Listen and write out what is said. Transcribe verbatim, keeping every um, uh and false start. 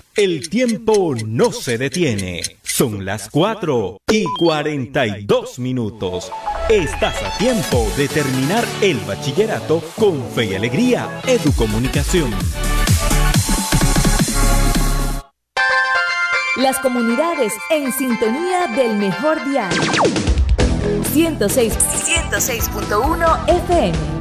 El tiempo no se detiene. Son las cuatro y cuarenta y dos minutos. Estás a tiempo de terminar el bachillerato con fe y alegría. Educomunicación. Las comunidades en sintonía del mejor dial. ciento seis punto uno F M.